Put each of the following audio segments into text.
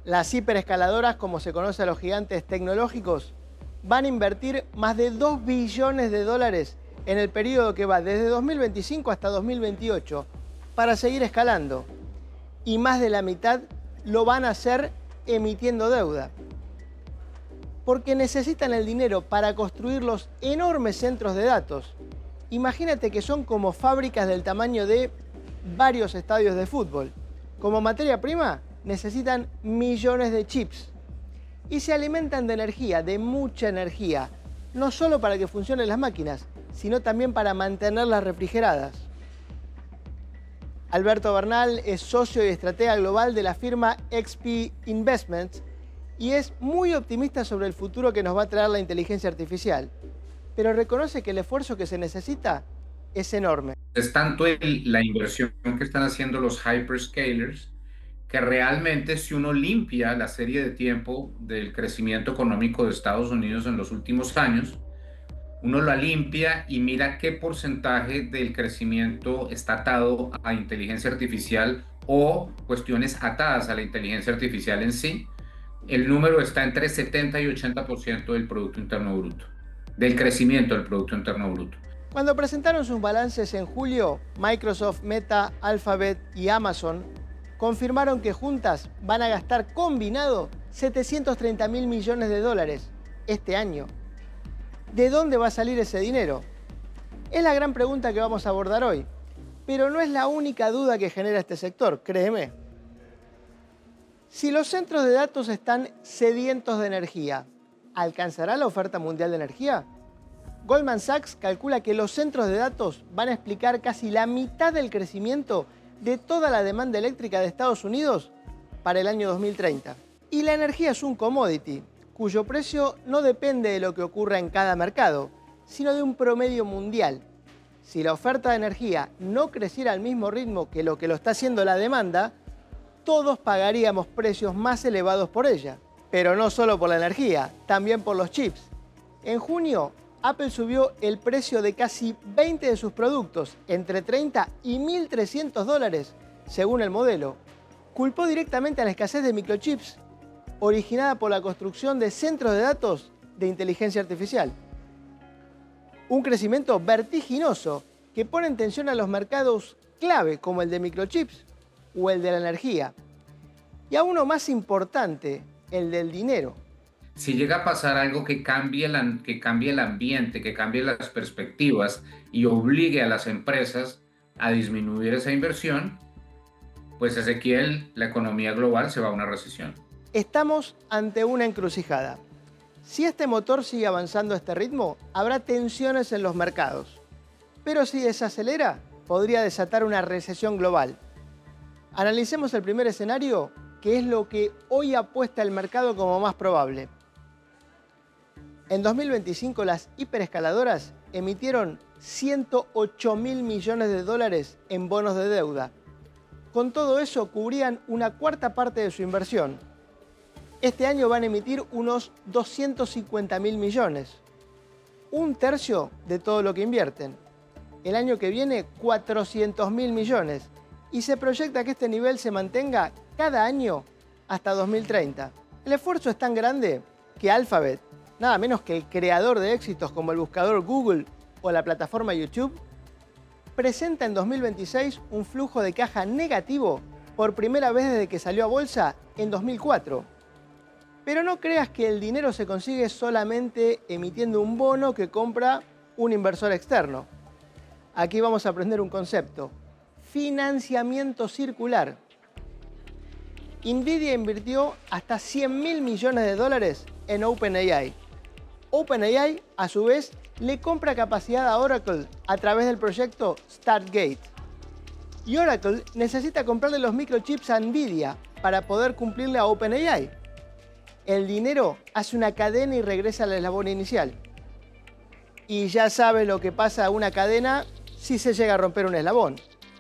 Las hiperescaladoras, como se conoce a los gigantes tecnológicos, van a invertir más de 2 billones de dólares en el periodo que va desde 2025 hasta 2028 para seguir escalando. Y más de la mitad lo van a hacer emitiendo deuda. Porque necesitan el dinero para construir los enormes centros de datos. Imagínate que son como fábricas del tamaño de varios estadios de fútbol. Como materia prima, necesitan millones de chips. Y se alimentan de energía, de mucha energía. No solo para que funcionen las máquinas, sino también para mantenerlas refrigeradas. Alberto Bernal es socio y estratega global de la firma XP Investments y es muy optimista sobre el futuro que nos va a traer la inteligencia artificial. Pero reconoce que el esfuerzo que se necesita es enorme. Es tanto la inversión que están haciendo los hyperscalers que realmente si uno limpia la serie de tiempo del crecimiento económico de Estados Unidos en los últimos años, uno la limpia y mira qué porcentaje del crecimiento está atado a inteligencia artificial o cuestiones atadas a la inteligencia artificial en sí, el número está entre 70 y 80% del Producto Interno Bruto, del crecimiento del Producto Interno Bruto. Cuando presentaron sus balances en julio, Microsoft, Meta, Alphabet y Amazon confirmaron que juntas van a gastar combinado 730.000 millones de dólares este año. ¿De dónde va a salir ese dinero? Es la gran pregunta que vamos a abordar hoy, pero no es la única duda que genera este sector, créeme. Si los centros de datos están sedientos de energía, ¿alcanzará la oferta mundial de energía? Goldman Sachs calcula que los centros de datos van a explicar casi la mitad del crecimiento de toda la demanda eléctrica de Estados Unidos para el año 2030. Y la energía es un commodity, cuyo precio no depende de lo que ocurra en cada mercado, sino de un promedio mundial. Si la oferta de energía no creciera al mismo ritmo que lo está haciendo la demanda, todos pagaríamos precios más elevados por ella. Pero no solo por la energía, también por los chips. En junio, Apple subió el precio de casi 20 de sus productos, entre 30 y 1.300 dólares, según el modelo. Culpó directamente a la escasez de microchips, originada por la construcción de centros de datos de inteligencia artificial. Un crecimiento vertiginoso que pone en tensión a los mercados clave como el de microchips o el de la energía. Y a uno más importante, el del dinero. Si llega a pasar algo que cambie el ambiente, que cambie las perspectivas y obligue a las empresas a disminuir esa inversión, pues Ezequiel, la economía global se va a una recesión. Estamos ante una encrucijada. Si este motor sigue avanzando a este ritmo, habrá tensiones en los mercados. Pero si desacelera, podría desatar una recesión global. Analicemos el primer escenario, que es lo que hoy apuesta el mercado como más probable. En 2025 las hiperescaladoras emitieron 108.000 millones de dólares en bonos de deuda. Con todo eso cubrían una cuarta parte de su inversión. Este año van a emitir unos 250.000 millones. Un tercio de todo lo que invierten. El año que viene 400.000 millones. Y se proyecta que este nivel se mantenga cada año hasta 2030. El esfuerzo es tan grande que Alphabet, nada menos que el creador de éxitos como el buscador Google o la plataforma YouTube, presenta en 2026 un flujo de caja negativo por primera vez desde que salió a bolsa en 2004. Pero no creas que el dinero se consigue solamente emitiendo un bono que compra un inversor externo. Aquí vamos a aprender un concepto: financiamiento circular. Nvidia invirtió hasta 100.000 millones de dólares en OpenAI. OpenAI, a su vez, le compra capacidad a Oracle a través del proyecto Stargate. Y Oracle necesita comprarle los microchips a Nvidia para poder cumplirle a OpenAI. El dinero hace una cadena y regresa al eslabón inicial. Y ya sabes lo que pasa a una cadena si se llega a romper un eslabón.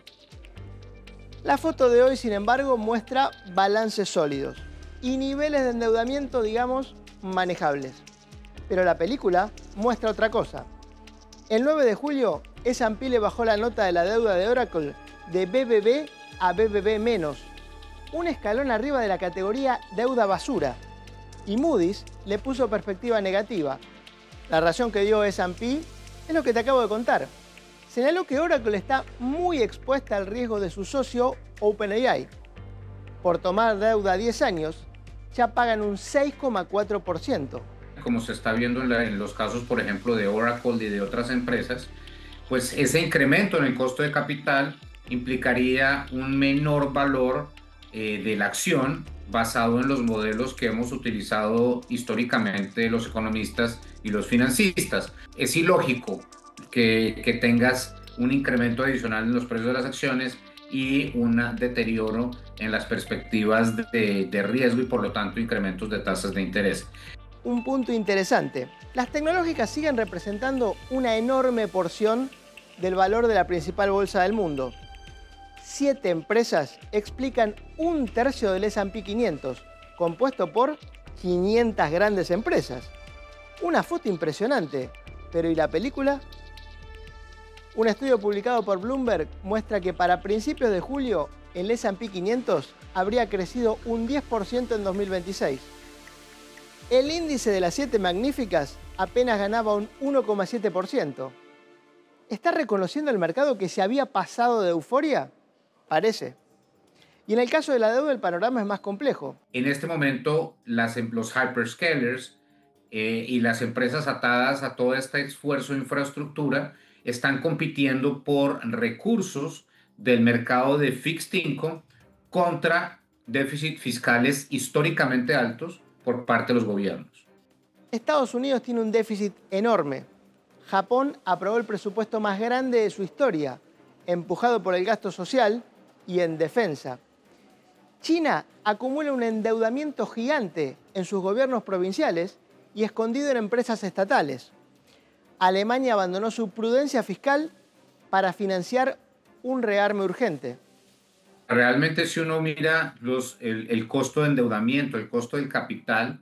La foto de hoy, sin embargo, muestra balances sólidos y niveles de endeudamiento, digamos, manejables. Pero la película muestra otra cosa. El 9 de julio, S&P le bajó la nota de la deuda de Oracle de BBB a BBB-. un escalón arriba de la categoría deuda basura y Moody's le puso perspectiva negativa. La razón que dio S&P es lo que te acabo de contar. Señaló que Oracle está muy expuesta al riesgo de su socio OpenAI. Por tomar deuda a 10 años, ya pagan un 6,4%. Como se está viendo en los casos, por ejemplo, de Oracle y de otras empresas, pues ese incremento en el costo de capital implicaría un menor valor de la acción basado en los modelos que hemos utilizado históricamente los economistas y los financistas. Es ilógico que tengas un incremento adicional en los precios de las acciones y un deterioro en las perspectivas de riesgo y por lo tanto incrementos de tasas de interés. Un punto interesante. Las tecnológicas siguen representando una enorme porción del valor de la principal bolsa del mundo. 7 empresas explican un tercio del S&P 500, compuesto por 500 grandes empresas. Una foto impresionante, pero ¿y la película? Un estudio publicado por Bloomberg muestra que para principios de julio el S&P 500 habría crecido un 10% en 2026. El índice de las 7 magníficas apenas ganaba un 1,7%. ¿Está reconociendo el mercado que se había pasado de euforia? Parece. Y en el caso de la deuda el panorama es más complejo. En este momento los hyperscalers y las empresas atadas a todo este esfuerzo de infraestructura están compitiendo por recursos del mercado de fixed income contra déficits fiscales históricamente altos por parte de los gobiernos. Estados Unidos tiene un déficit enorme. Japón aprobó el presupuesto más grande de su historia, empujado por el gasto social y en defensa. China acumula un endeudamiento gigante en sus gobiernos provinciales y escondido en empresas estatales. Alemania abandonó su prudencia fiscal para financiar un rearme urgente. Realmente, si uno mira el costo de endeudamiento, el costo del capital,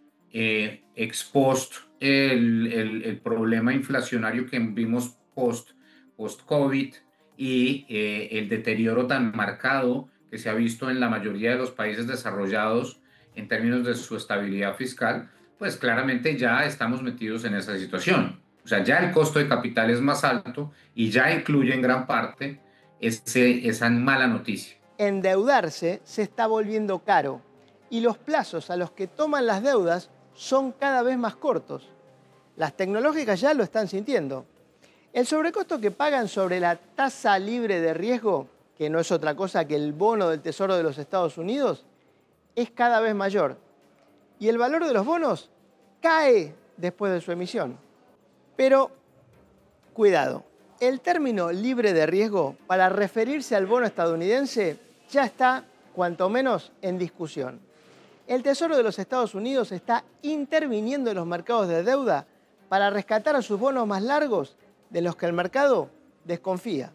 ex post el problema inflacionario que vimos post-COVID y el deterioro tan marcado que se ha visto en la mayoría de los países desarrollados en términos de su estabilidad fiscal, pues claramente ya estamos metidos en esa situación. O sea, ya el costo de capital es más alto y ya incluye en gran parte esa mala noticia. Endeudarse se está volviendo caro y los plazos a los que toman las deudas son cada vez más cortos. Las tecnológicas ya lo están sintiendo. El sobrecosto que pagan sobre la tasa libre de riesgo, que no es otra cosa que el bono del Tesoro de los Estados Unidos, es cada vez mayor. Y el valor de los bonos cae después de su emisión. Pero, cuidado, el término libre de riesgo para referirse al bono estadounidense ya está, cuanto menos, en discusión. El Tesoro de los Estados Unidos está interviniendo en los mercados de deuda para rescatar a sus bonos más largos de los que el mercado desconfía.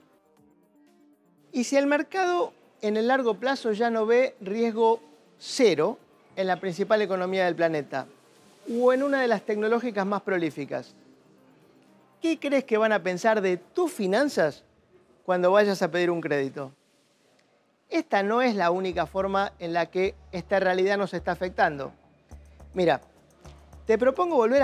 Y si el mercado en el largo plazo ya no ve riesgo cero en la principal economía del planeta o en una de las tecnológicas más prolíficas, ¿qué crees que van a pensar de tus finanzas cuando vayas a pedir un crédito? Esta no es la única forma en la que esta realidad nos está afectando. Mira, te propongo volver